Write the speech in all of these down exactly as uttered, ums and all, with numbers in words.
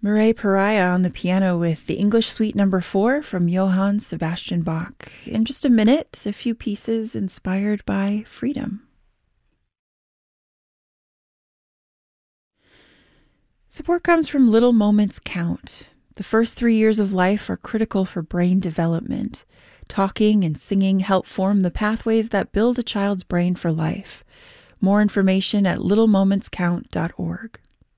Mireille Pariah on the piano with the English Suite Number Four from Johann Sebastian Bach. In just a minute, a few pieces inspired by freedom. Support comes from Little Moments Count. The first three years of life are critical for brain development. Talking and singing help form the pathways that build a child's brain for life. More information at little moments count dot org.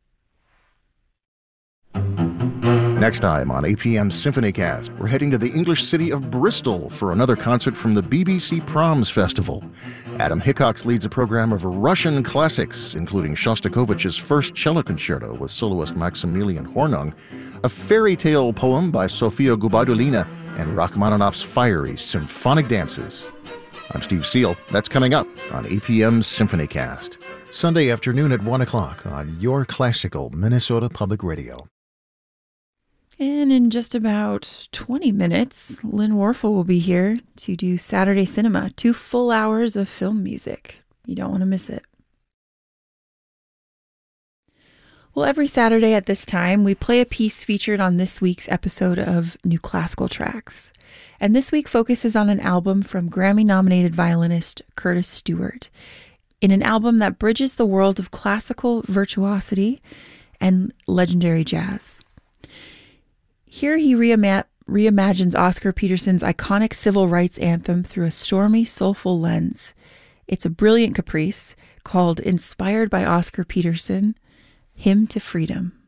Next time on A P M SymphonyCast, we're heading to the English city of Bristol for another concert from the B B C Proms Festival. Adam Hickox leads a program of Russian classics, including Shostakovich's First Cello Concerto with soloist Maximilian Hornung, a fairy tale poem by Sofia Gubardulina, and Rachmaninoff's fiery symphonic dances. I'm Steve Seal. That's coming up on A P M SymphonyCast. Sunday afternoon at one o'clock on your classical Minnesota Public Radio. And in just about twenty minutes, Lynn Warfel will be here to do Saturday Cinema, two full hours of film music. You don't want to miss it. Well, every Saturday at this time, we play a piece featured on this week's episode of New Classical Tracks. And this week focuses on an album from Grammy-nominated violinist Curtis Stewart, in an album that bridges the world of classical virtuosity and legendary jazz. Here he reima- reimagines Oscar Peterson's iconic civil rights anthem through a stormy, soulful lens. It's a brilliant caprice called Inspired by Oscar Peterson, Hymn to Freedom.